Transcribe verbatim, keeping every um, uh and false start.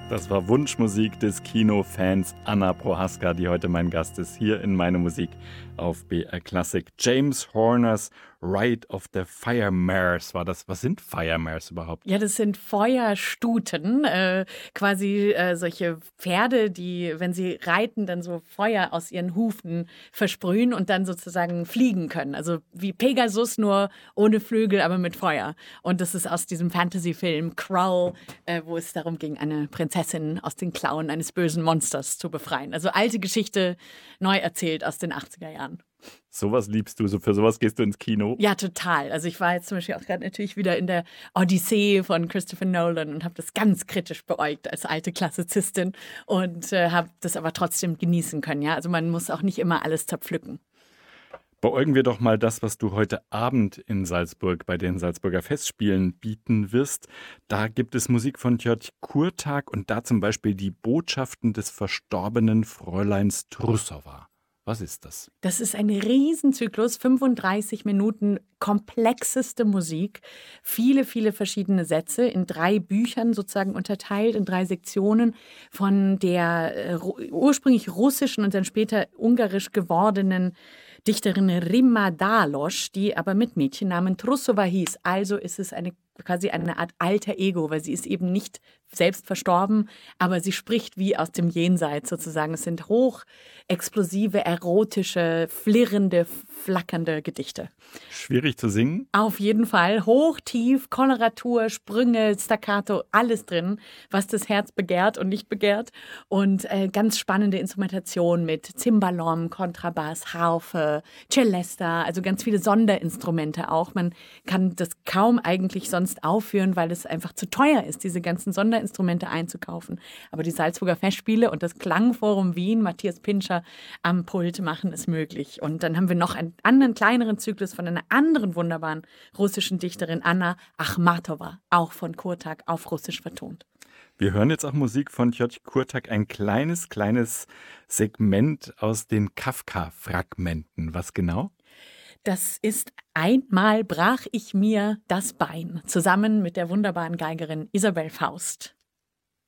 Das war Wunschmusik des Kinofans Anna Prohaska, die heute mein Gast ist, hier in Meine Musik auf B R Classic. James Horners Ride of the Fire Mares war das. Was sind Fire Mares überhaupt? Ja, das sind Feuerstuten, äh, quasi äh, solche Pferde, die, wenn sie reiten, dann so Feuer aus ihren Hufen versprühen und dann sozusagen fliegen können. Also wie Pegasus, nur ohne Flügel, aber mit Feuer. Und das ist aus diesem Fantasy-Film Krull, äh, wo es darum ging, eine Prinzessin aus den Klauen eines bösen Monsters zu befreien. Also alte Geschichte, neu erzählt aus den achtziger Jahren. Sowas liebst du, so für sowas gehst du ins Kino? Ja, total. Also ich war jetzt zum Beispiel auch gerade natürlich wieder in der Odyssee von Christopher Nolan und habe das ganz kritisch beäugt als alte Klassizistin und äh, habe das aber trotzdem genießen können. Ja, also man muss auch nicht immer alles zerpflücken. Beäugen wir doch mal das, was du heute Abend in Salzburg bei den Salzburger Festspielen bieten wirst. Da gibt es Musik von György Kurtag und da zum Beispiel die Botschaften des verstorbenen Fräuleins Trussowa. Was ist das? Das ist ein Riesenzyklus, fünfunddreißig Minuten komplexeste Musik, viele, viele verschiedene Sätze in drei Büchern sozusagen unterteilt, in drei Sektionen von der äh, ursprünglich russischen und dann später ungarisch gewordenen Dichterin Rimma Dálos, die aber mit Mädchennamen Trussowa hieß. Also ist es eine quasi eine Art alter Ego, weil sie ist eben nicht selbst verstorben, aber sie spricht wie aus dem Jenseits sozusagen. Es sind hoch explosive, erotische, flirrende, flackernde Gedichte. Schwierig zu singen? Auf jeden Fall. Hoch, tief, Koloratur, Sprünge, Staccato, alles drin, was das Herz begehrt und nicht begehrt. Und äh, ganz spannende Instrumentation mit Cimbalom, Kontrabass, Harfe, Celesta, also ganz viele Sonderinstrumente auch. Man kann das kaum eigentlich sonst aufführen, weil es einfach zu teuer ist, diese ganzen Sonderinstrumente einzukaufen. Aber die Salzburger Festspiele und das Klangforum Wien, Matthias Pinscher am Pult, machen es möglich. Und dann haben wir noch einen anderen kleineren Zyklus von einer anderen wunderbaren russischen Dichterin, Anna Achmatowa, auch von Kurtag auf Russisch vertont. Wir hören jetzt auch Musik von György Kurtag, ein kleines, kleines Segment aus den Kafka-Fragmenten. Was genau? Das ist Einmal brach ich mir das Bein, zusammen mit der wunderbaren Geigerin Isabel Faust.